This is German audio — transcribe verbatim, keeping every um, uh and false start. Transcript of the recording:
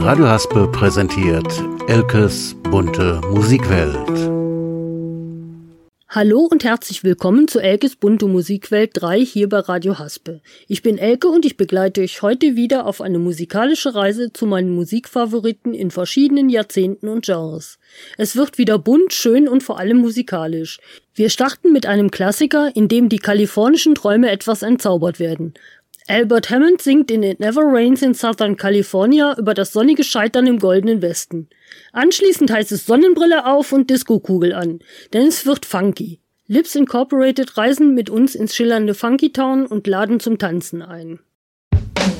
Radio Haspe präsentiert Elkes bunte Musikwelt. Hallo und herzlich willkommen zu Elkes bunte Musikwelt drei hier bei Radio Haspe. Ich bin Elke und ich begleite euch heute wieder auf eine musikalische Reise zu meinen Musikfavoriten in verschiedenen Jahrzehnten und Genres. Es wird wieder bunt, schön und vor allem musikalisch. Wir starten mit einem Klassiker, in dem die kalifornischen Träume etwas entzaubert werden. Albert Hammond singt in It Never Rains in Southern California über das sonnige Scheitern im goldenen Westen. Anschließend heißt es Sonnenbrille auf und Diskokugel an, denn es wird funky. Lips Incorporated reisen mit uns ins schillernde Funky Town und laden zum Tanzen ein.